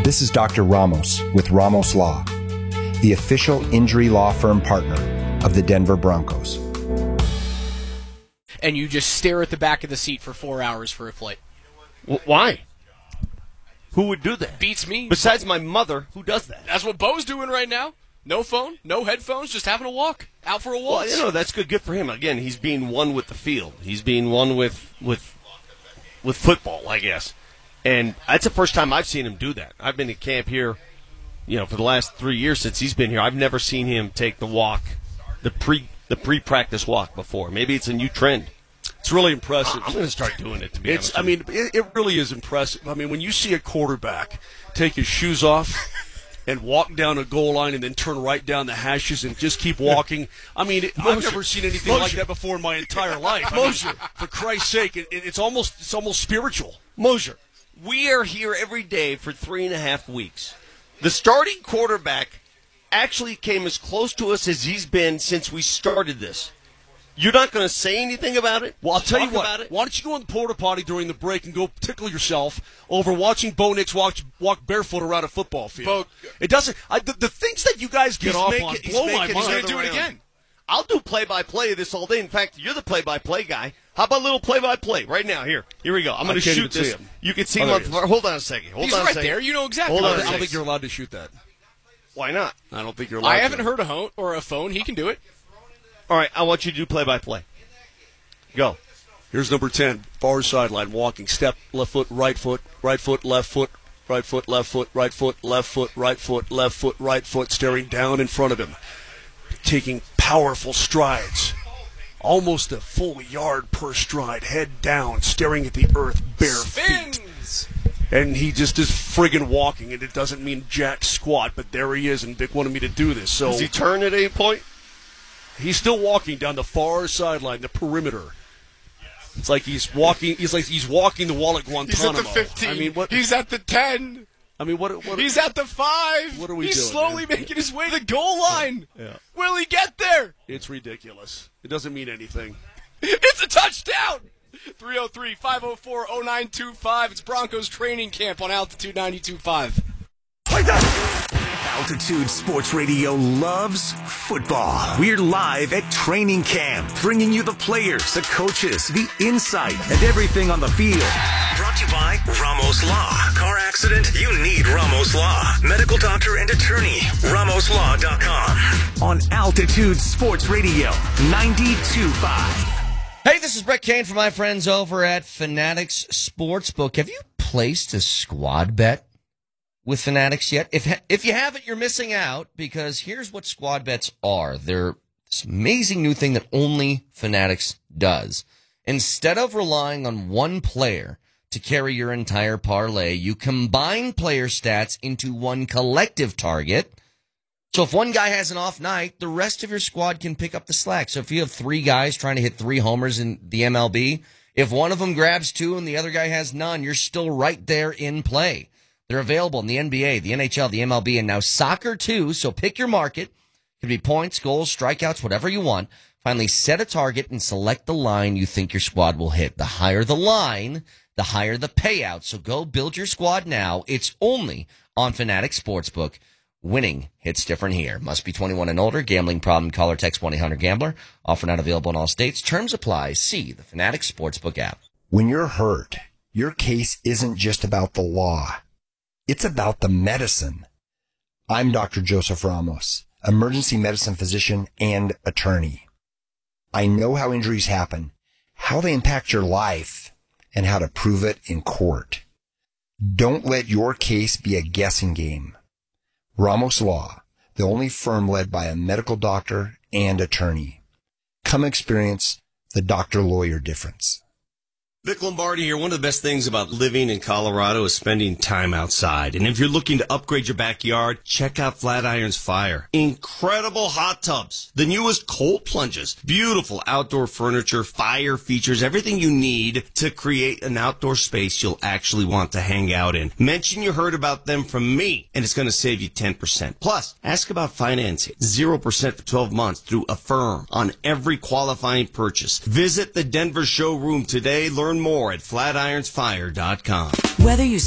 This is Dr. Ramos with Ramos Law, the official injury law firm partner of the Denver Broncos. And you just stare at the back of the seat for 4 hours for a flight. Why? Who would do that? Beats me. Besides my mother, who does that? That's what Bo's doing right now. No phone, no headphones, just having a walk. Out for a walk. Well, that's good. Good for him. Again, he's being one with the field. He's being one with football, I guess. And that's the first time I've seen him do that. I've been at camp here, for the last 3 years since he's been here. I've never seen him take the walk, the pre-practice walk before. Maybe it's a new trend. It's really impressive. I'm going to start doing it, to be honest. It really is impressive. When you see a quarterback take his shoes off and walk down a goal line and then turn right down the hashes and just keep walking, I've never seen anything like that before in my entire life. Mosier, for Christ's sake, it's almost spiritual. Mosier, we are here every day for 3.5 weeks. The starting quarterback actually came as close to us as he's been since we started this. You're not going to say anything about it? Well, I'll tell you what. Why don't you go in the porta potty during the break and go tickle yourself over watching Bo Nix walk barefoot around a football field? It doesn't. The things that you guys get off on blow my mind. He's going to do it again. I'll do play-by-play of this all day. In fact, you're the play-by-play guy. How about a little play-by-play right now? Here we go. I'm going to shoot this. You can see him. Hold on a second. He's right there. You know exactly. I don't think you're allowed to shoot that. Why not? I don't think you're allowed. I haven't heard a phone. He can do it. All right, I want you to do play-by-play. Go. Here's number 10, far sideline, walking, step, left foot, left foot, right foot, left foot, right foot, left foot, right foot, right foot, right foot, staring down in front of him, taking powerful strides, almost a full yard per stride, head down, staring at the earth, bare feet. And he just is friggin' walking, and it doesn't mean jack squat, but there he is, and Vic wanted me to do this. So does he turn at any point? He's still walking down the far sideline, the perimeter. It's like he's walking. He's walking the wall at Guantanamo. He's at the 15. He's at the 10. What? He's at the 5. What are we doing? He's slowly making his way to the goal line. Yeah. Will he get there? It's ridiculous. It doesn't mean anything. It's a touchdown. 303-504-0925. It's Broncos training camp on Altitude 92.5. Altitude Sports Radio loves football. We're live at training camp, bringing you the players, the coaches, the insight, and everything on the field. Brought to you by Ramos Law. Car accident? You need Ramos Law. Medical doctor and attorney. RamosLaw.com. On Altitude Sports Radio 92.5. Hey, this is Brett Kane for my friends over at Fanatics Sportsbook. Have you placed a squad bet with Fanatics yet? If you haven't, you're missing out, because here's what squad bets are. They're this amazing new thing that only Fanatics does. Instead of relying on one player to carry your entire parlay, you combine player stats into one collective target. So if one guy has an off night, the rest of your squad can pick up the slack. So if you have 3 guys trying to hit 3 homers in the MLB, if one of them grabs 2 and the other guy has none, you're still right there in play. They're available in the NBA, the NHL, the MLB, and now soccer too. So pick your market. It could be points, goals, strikeouts, whatever you want. Finally, set a target and select the line you think your squad will hit. The higher the line, the higher the payout. So go build your squad now. It's only on Fanatics Sportsbook. Winning hits different here. Must be 21 and older. Gambling problem? Call or text 1-800-GAMBLER. Offer not available in all states. Terms apply. See the Fanatics Sportsbook app. When you're hurt, your case isn't just about the law. It's about the medicine. I'm Dr. Joseph Ramos, emergency medicine physician and attorney. I know how injuries happen, how they impact your life, and how to prove it in court. Don't let your case be a guessing game. Ramos Law, the only firm led by a medical doctor and attorney. Come experience the doctor-lawyer difference. Vic Lombardi here. One of the best things about living in Colorado is spending time outside. And if you're looking to upgrade your backyard, check out Flatirons Fire. Incredible hot tubs, the newest cold plunges, beautiful outdoor furniture, fire features, everything you need to create an outdoor space you'll actually want to hang out in. Mention you heard about them from me, and it's going to save you 10%. Plus, ask about financing. 0% for 12 months through Affirm on every qualifying purchase. Visit the Denver showroom today. Learn more at flatironsfire.com. Whether you